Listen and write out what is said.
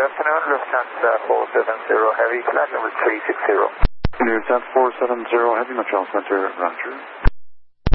afternoon, Lufthansa 470 Heavy, flight level 360. Lufthansa 470 Heavy, Montreal Center, Roger.